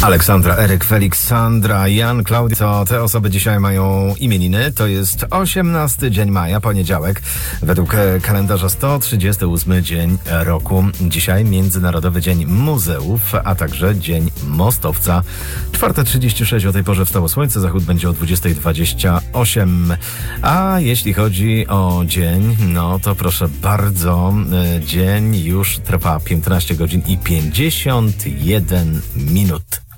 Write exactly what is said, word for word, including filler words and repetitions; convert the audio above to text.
Aleksandra, Eryk, Felix, Sandra, Jan, Klaudia. To te osoby dzisiaj mają imieniny. To jest osiemnasty dzień maja, poniedziałek. Według kalendarza sto trzydziesty ósmy dzień roku. Dzisiaj Międzynarodowy Dzień Muzeów, a także Dzień Mostowca. czwarta trzydzieści sześć o tej porze wstało słońce. Zachód będzie o dwudziesta dwadzieścia osiem. A jeśli chodzi o dzień, no to proszę bardzo, dzień już trwa piętnaście godzin i pięćdziesiąt jeden minut.